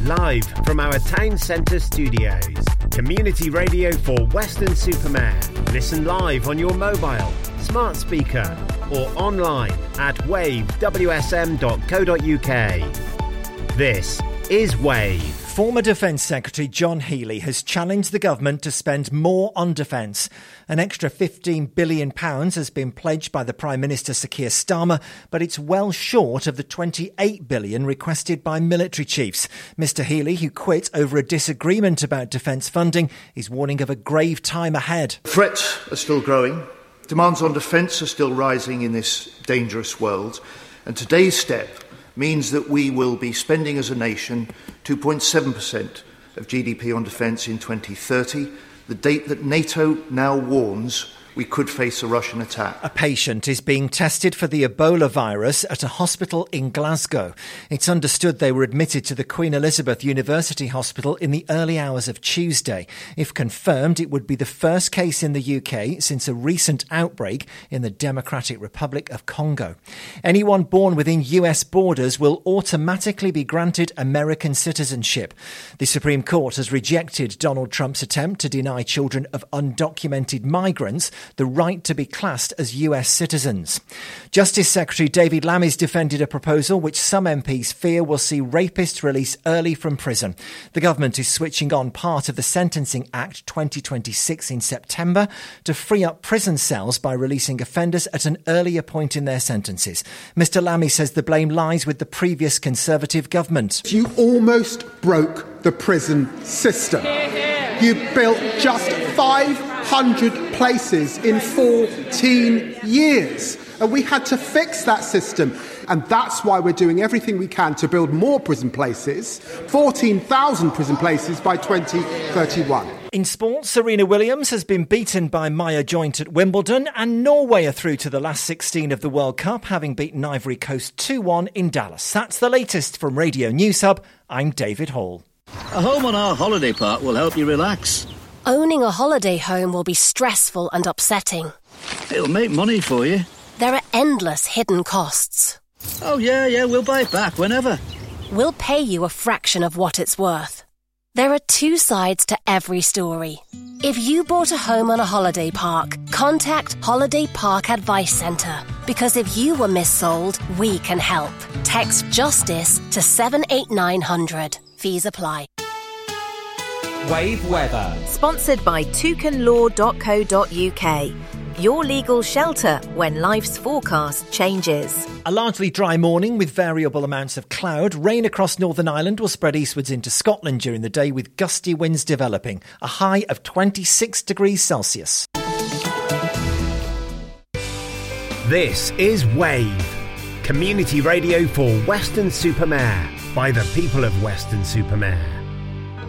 Live from our town centre studios. Community radio for Weston-super-Mare. Listen live on your mobile, smart speaker or online at wavewsm.co.uk. This is Wave. Former Defence Secretary John Healey has challenged the government to spend more on defence. An extra £15 billion has been pledged by the Prime Minister Sir Keir Starmer, but it's well short of the £28 billion requested by military chiefs. Mr Healey, who quit over a disagreement about defence funding, is warning of a grave time ahead. Threats are still growing. Demands on defence are still rising in this dangerous world. And today's step means that we will be spending as a nation 2.7% of GDP on defence in 2030, the date that NATO now warns we could face a Russian attack. A patient is being tested for the Ebola virus at a hospital in Glasgow. It's understood they were admitted to the Queen Elizabeth University Hospital in the early hours of Tuesday. If confirmed, it would be the first case in the UK since a recent outbreak in the Democratic Republic of Congo. Anyone born within US borders will automatically be granted American citizenship. The Supreme Court has rejected Donald Trump's attempt to deny children of undocumented migrants the right to be classed as US citizens. Justice Secretary David Lammy defended a proposal which some MPs fear will see rapists released early from prison. The government is switching on part of the Sentencing Act 2026 in September to free up prison cells by releasing offenders at an earlier point in their sentences. Mr Lammy says the blame lies with the previous Conservative government. You almost broke the prison system. You built just 500 places in 14 years. And we had to fix that system. And that's why we're doing everything we can to build more prison places, 14,000 prison places by 2031. In sports, Serena Williams has been beaten by Maya Joint at Wimbledon, and Norway are through to the last 16 of the World Cup, having beaten Ivory Coast 2-1 in Dallas. That's the latest from Radio News Hub. I'm David Hall. A home on our holiday park will help you relax. Owning a holiday home will be stressful and upsetting. It'll make money for you. There are endless hidden costs. Oh, yeah, we'll buy it back whenever. We'll pay you a fraction of what it's worth. There are two sides to every story. If you bought a home on a holiday park, contact Holiday Park Advice Centre. Because if you were missold, we can help. Text JUSTICE to 78900. Fees apply. Wave weather. Sponsored by toucanlaw.co.uk. Your legal shelter when life's forecast changes. A largely dry morning with variable amounts of cloud. Rain across Northern Ireland will spread eastwards into Scotland during the day with gusty winds developing. A high of 26 degrees Celsius. This is Wave. Community radio for Weston-super-Mare by the people of Weston-super-Mare.